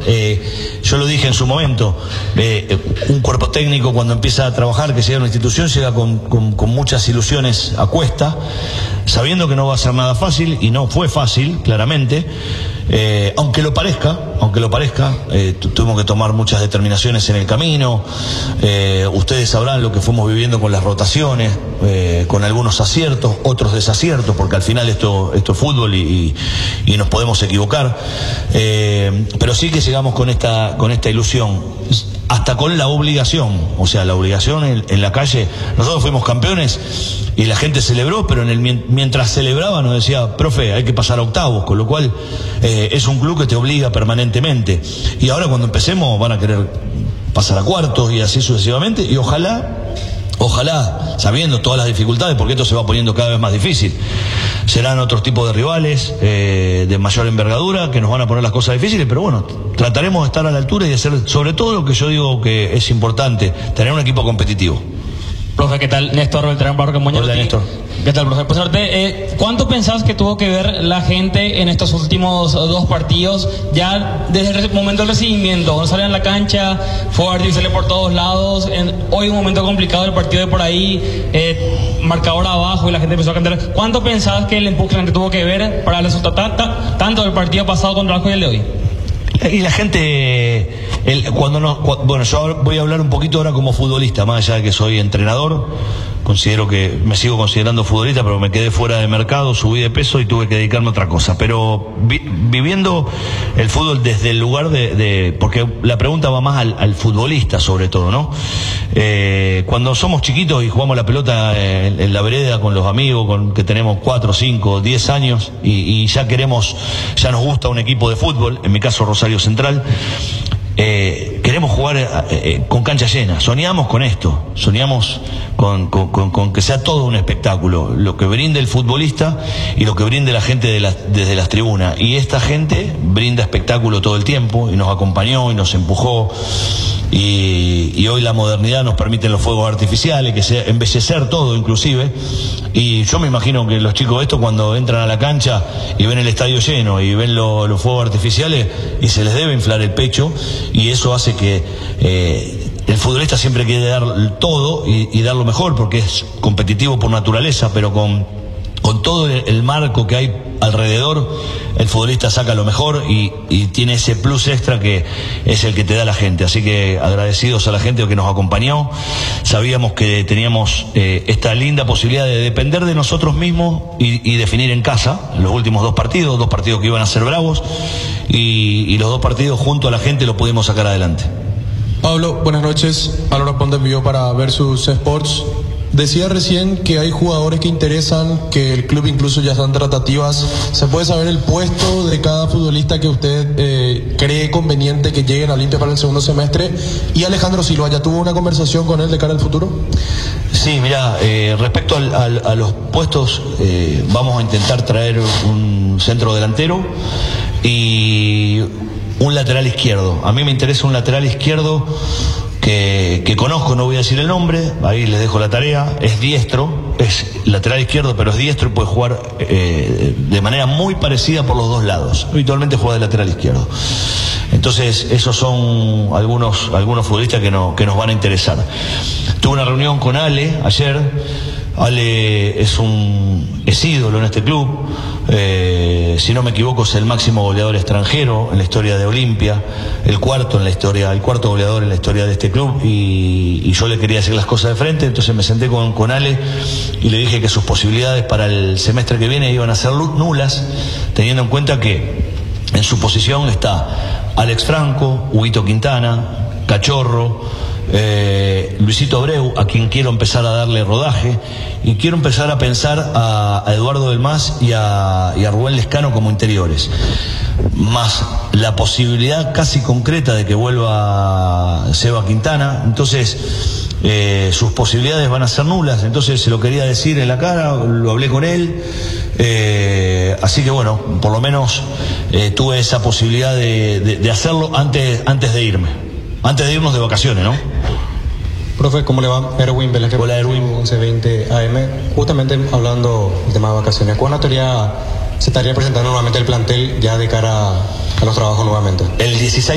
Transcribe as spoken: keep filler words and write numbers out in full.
Eh, yo lo dije en su momento, eh, un cuerpo técnico cuando empieza a trabajar, que llega a una institución, llega con, con, con muchas ilusiones a cuesta, sabiendo que no va a ser nada fácil, y no fue fácil, claramente, eh, aunque lo parezca, aunque lo parezca, eh, tuvimos que tomar muchas determinaciones en el camino, eh, ustedes sabrán lo que fuimos viviendo con las rotaciones, eh, con algunos aciertos, otros desaciertos, porque al final esto, esto es fútbol y, y, y nos podemos equivocar, eh, pero sí que llegamos con esta, con esta ilusión, hasta con la obligación, o sea, la obligación en, en la calle. Nosotros fuimos campeones y la gente celebró, pero en el, mientras celebraba nos decía, profe, hay que pasar a octavos, con lo cual eh, es un club que te obliga permanentemente, y ahora cuando empecemos van a querer pasar a cuartos y así sucesivamente, y ojalá Ojalá, sabiendo todas las dificultades, porque esto se va poniendo cada vez más difícil, serán otros tipos de rivales eh, de mayor envergadura que nos van a poner las cosas difíciles, pero bueno, trataremos de estar a la altura y de hacer, sobre todo lo que yo digo que es importante, tener un equipo competitivo. Profe, ¿qué tal? Néstor Beltrán Barco Muñoz. Hola, Néstor. ¿Qué tal, profe? Pues, eh, ¿cuánto pensás que tuvo que ver la gente en estos últimos dos partidos? Ya desde el momento del recibimiento, cuando salen a la cancha, fuerte y sale por todos lados. En, hoy un momento complicado del partido de por ahí, eh, marcador abajo y la gente empezó a cantar. ¿Cuánto pensás que el empuje que tuvo que ver para el resultado tanto del partido pasado contra el Vasco y el de hoy? Y la gente, el, cuando no, cuando, bueno, yo voy a hablar un poquito ahora como futbolista, más allá de que soy entrenador, considero que me sigo considerando futbolista, pero me quedé fuera de mercado, subí de peso y tuve que dedicarme a otra cosa. Pero vi, viviendo el fútbol desde el lugar de, de porque la pregunta va más al, al futbolista sobre todo, ¿no? Eh, cuando somos chiquitos y jugamos la pelota en, en la vereda con los amigos, con que tenemos cuatro, cinco, diez años y, y ya queremos, ya nos gusta un equipo de fútbol, en mi caso Rosario Central. Eh, queremos jugar eh, eh, con cancha llena, soñamos con esto, soñamos con, con, con, con que sea todo un espectáculo, lo que brinde el futbolista y lo que brinde la gente de la, desde las tribunas, y esta gente brinda espectáculo todo el tiempo y nos acompañó y nos empujó, y, y hoy la modernidad nos permite los fuegos artificiales, que sea embellecer todo inclusive, y yo me imagino que los chicos estos cuando entran a la cancha y ven el estadio lleno y ven lo, los fuegos artificiales y se les debe inflar el pecho, y eso hace que eh, el futbolista siempre quiere dar todo y, y dar lo mejor, porque es competitivo por naturaleza, pero con, con todo el, el marco que hay alrededor, el futbolista saca lo mejor y, y tiene ese plus extra que es el que te da la gente. Así que agradecidos a la gente que nos acompañó. Sabíamos que teníamos eh, esta linda posibilidad de depender de nosotros mismos y, y definir en casa los últimos dos partidos, dos partidos que iban a ser bravos, y, y los dos partidos junto a la gente lo pudimos sacar adelante. Pablo, buenas noches. Pablo Responde envió para Versus Sports. Decía recién que hay jugadores que interesan, que el club incluso ya están tratativas. ¿Se puede saber el puesto de cada futbolista que usted eh, cree conveniente que lleguen al Olimpia para el segundo semestre? Y Alejandro Silva, ¿ya tuvo una conversación con él de cara al futuro? Sí, mira, eh, respecto al, al, a los puestos, eh, vamos a intentar traer un centro delantero y un lateral izquierdo. A mí me interesa un lateral izquierdo que, que conozco, no voy a decir el nombre, ahí les dejo la tarea. Es diestro, es lateral izquierdo, pero es diestro y puede jugar eh, de manera muy parecida por los dos lados. Habitualmente juega de lateral izquierdo. Entonces, esos son algunos, algunos futbolistas que, no, que nos van a interesar. Tuve una reunión con Ale ayer. Ale es un es ídolo en este club, eh, si no me equivoco es el máximo goleador extranjero en la historia de Olimpia, el cuarto en la historia, el cuarto goleador en la historia de este club, y, y yo le quería decir las cosas de frente. Entonces me senté con, con Ale y le dije que sus posibilidades para el semestre que viene iban a ser nulas, teniendo en cuenta que en su posición está Alex Franco, Huguito Quintana, Cachorro, Eh, Luisito Abreu, a quien quiero empezar a darle rodaje, y quiero empezar a pensar a, a Eduardo Del Mas y a, y a Rubén Lescano como interiores, más la posibilidad casi concreta de que vuelva Seba Quintana. Entonces eh, sus posibilidades van a ser nulas. Entonces se lo quería decir en la cara, lo hablé con él, eh, así que bueno, por lo menos eh, tuve esa posibilidad de, de, de hacerlo antes, antes de irme Antes de irnos de vacaciones, ¿no? Profe, ¿cómo le va? Erwin Vélez. Hola, Erwin. once veinte A M. Justamente hablando del tema de vacaciones, ¿cuándo estaría, se estaría presentando nuevamente el plantel ya de cara a los trabajos nuevamente? El dieciséis